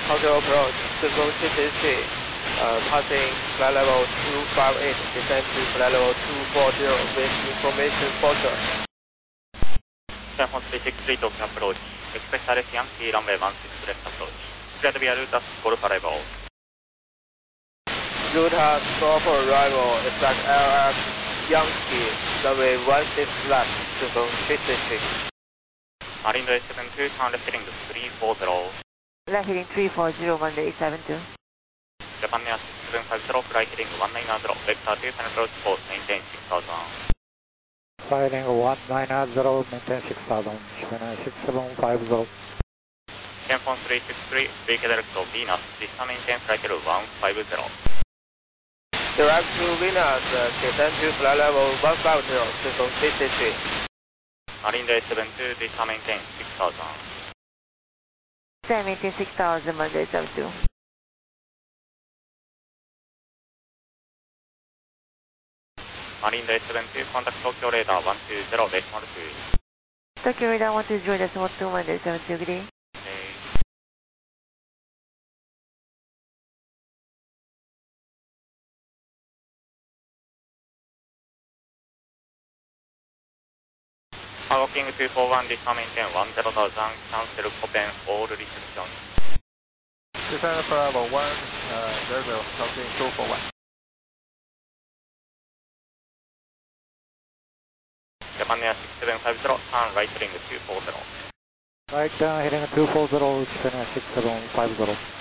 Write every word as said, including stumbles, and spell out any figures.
Tokyo approach, Super six six three, uh, passing flight level two five eight, descend to flight level two four zero with information porter. San Juan three six three Tokyo approach, Express R S Yankee runway one six left approach. Clear to be a Ruta for arrival. Ruta score for arrival, exact L F Yankee, runway one six left, Super six six three. Marine Day seven two, turn left heading three four zero. Left heading three four zero, one day seven two. Japan Air six seven five zero, flight heading one nine zero, vector two final approach course, maintain six thousand. Flighting one nine zero, maintain six thousand, Japan Air six seven five zero. Tianfeng three six three, vacate direct to Venus, descend maintain flight level one five zero. Direct to Venus, uh, descend to flight level one five zero, Super six six three. Marine Day seven two, descend maintain six thousand. Descend maintain six thousand, Monday seven two. Marine Day seven two, contact Tokyo radar one two zero, decimal two. Tokyo radar one two zero, decimal two, Monday seven two, good day. Okay. Cargo King two four one, descend maintain one zero thousand, cancel open all restrictions. Descend for level one, uh, zero zero, King two four one. Japan Air six seven five zero, turn right heading two four zero. Right down heading two four zero, Japan Air six seven five zero.